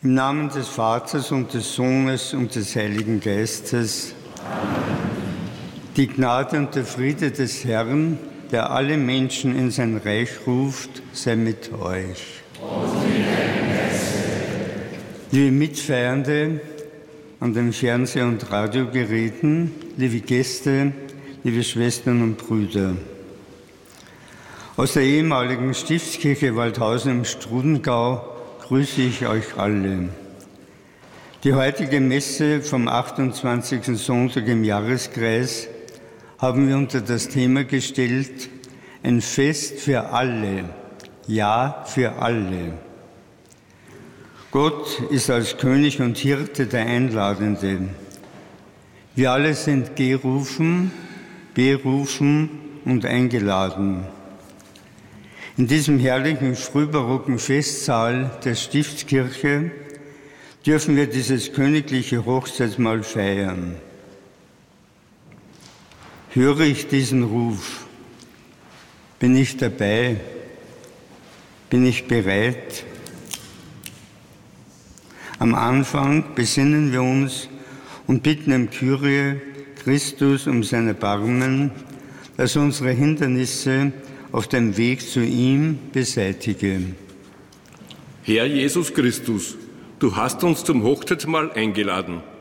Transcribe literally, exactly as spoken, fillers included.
Im Namen des Vaters und des Sohnes und des Heiligen Geistes. Die Gnade und der Friede des Herrn, der alle Menschen in sein Reich ruft, sei mit euch. Liebe Mitfeiernde an den Fernseh- und Radiogeräten, liebe Gäste, liebe Schwestern und Brüder. Aus der ehemaligen Stiftskirche Waldhausen im Strudengau grüße ich euch alle. Die heutige Messe vom achtundzwanzigsten Sonntag im Jahreskreis haben wir unter das Thema gestellt, ein Fest für alle, ja für alle. Gott ist als König und Hirte der Einladende. Wir alle sind gerufen, berufen und eingeladen. In diesem herrlichen frühbarocken Festsaal der Stiftskirche dürfen wir dieses königliche Hochzeitsmahl feiern. Höre ich diesen Ruf? Bin ich dabei? Bin ich bereit? Am Anfang besinnen wir uns und bitten dem Kyrie Christus um sein Erbarmen, dass unsere Hindernisse auf dem Weg zu ihm beseitige. Herr Jesus Christus, du hast uns zum Hochzeitsmahl eingeladen.